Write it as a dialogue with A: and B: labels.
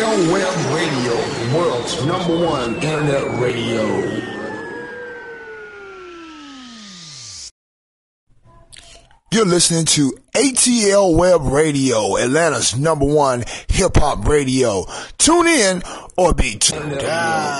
A: ATL Web Radio, the world's #1 internet radio.
B: You're listening to ATL Web Radio, Atlanta's #1 hip-hop radio. Tune in or be tuned out.